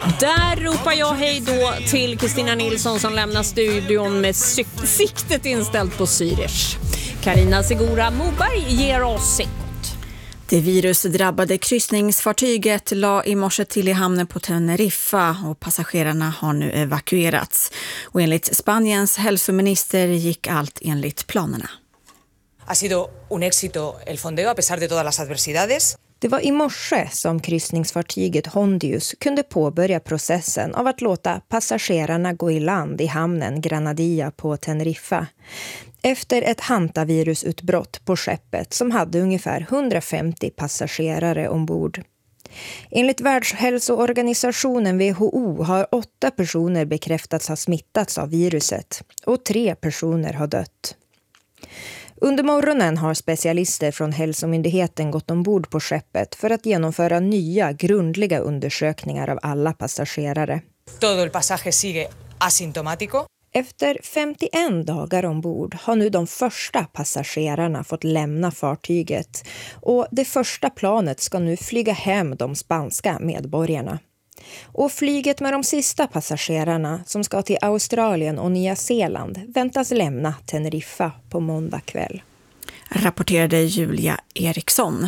Där ropar jag hej då till Kristina Nilsson som lämnar studion med siktet inställt på Zürich. Carina Segura Moberg ger oss sekund. Det virusdrabbade kryssningsfartyget la i morse till i hamnen på Teneriffa och passagerarna har nu evakuerats. Och enligt Spaniens hälsominister gick allt enligt planerna. Ha sido un éxito el fondeo a pesar de todas las adversidades. Det var i morse som kryssningsfartyget Hondius kunde påbörja processen av att låta passagerarna gå i land i hamnen Granadilla på Teneriffa. Efter ett hantavirusutbrott på skeppet som hade ungefär 150 passagerare ombord. Enligt Världshälsoorganisationen WHO har 8 personer bekräftats ha smittats av viruset och 3 personer har dött. Under morgonen har specialister från hälsomyndigheten gått ombord på skeppet för att genomföra nya grundliga undersökningar av alla passagerare. Todo el pasaje sigue asintomático. Efter 51 dagar ombord har nu de första passagerarna fått lämna fartyget och det första planet ska nu flyga hem de spanska medborgarna. Och flyget med de sista passagerarna som ska till Australien och Nya Zeeland väntas lämna Teneriffa på måndag kväll. Rapporterade Julia Eriksson.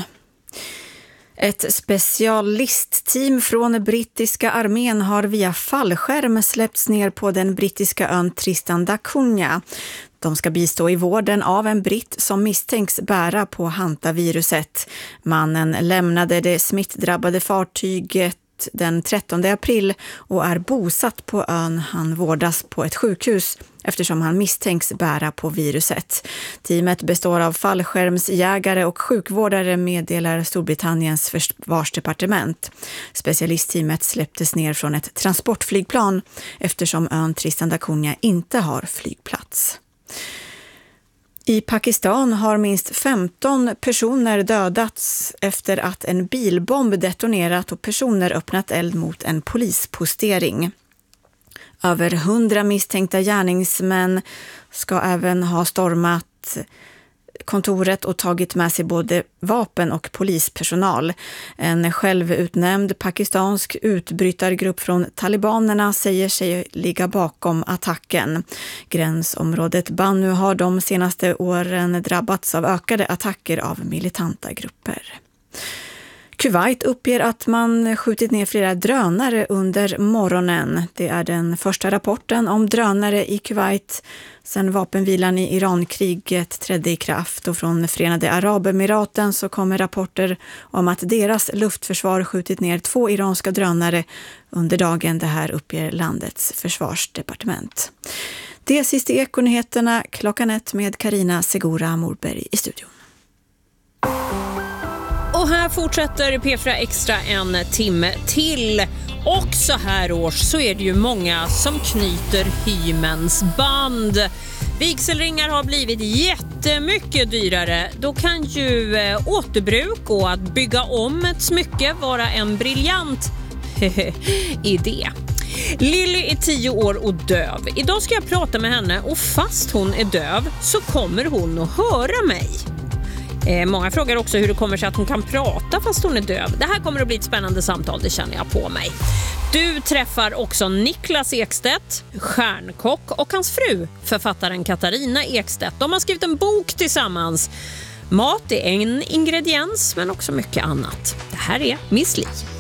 Ett specialistteam från brittiska armén har via fallskärm släppts ner på den brittiska ön Tristan da Cunha. De ska bistå i vården av en britt som misstänks bära på hantaviruset. Mannen lämnade det smittdrabbade fartyget den 13 april och är bosatt på ön. Han vårdas på ett sjukhus eftersom han misstänks bära på viruset. Teamet består av fallskärmsjägare och sjukvårdare, meddelar Storbritanniens försvarsdepartement. Specialistteamet släpptes ner från ett transportflygplan eftersom ön Tristan da Cunha inte har flygplats. I Pakistan har minst 15 personer dödats efter att en bilbomb detonerat och personer öppnat eld mot en polispostering. Över 100 misstänkta gärningsmän ska även ha stormat kontoret och tagit med sig både vapen och polispersonal. En självutnämnd pakistansk utbrytargrupp från talibanerna säger sig ligga bakom attacken. Gränsområdet Bannu har de senaste åren drabbats av ökade attacker av militanta grupper. Kuwait uppger att man skjutit ner flera drönare under morgonen. Det är den första rapporten om drönare i Kuwait sedan vapenvilan i Irankriget trädde i kraft. Och från Förenade Arabemiraten så kommer rapporter om att deras luftförsvar skjutit ner 2 iranska drönare under dagen. Det här uppger landets försvarsdepartement. Det sista Ekonyheterna 1:00 med Carina Segura Moberg i studion. Och här fortsätter P4 Extra en timme till. Och så här års så är det ju många som knyter hymens band. Vigselringar har blivit jättemycket dyrare. Då kan ju återbruk och att bygga om ett smycke vara en briljant idé. Lilly är 10 år och döv. Idag ska jag prata med henne och fast hon är döv så kommer hon att höra mig. Många frågar också hur det kommer sig att hon kan prata fast hon är döv. Det här kommer att bli ett spännande samtal, det känner jag på mig. Du träffar också Niklas Ekstedt, stjärnkock, och hans fru, författaren Katarina Ekstedt. De har skrivit en bok tillsammans. Mat är en ingrediens men också mycket annat. Det här är Miss Li.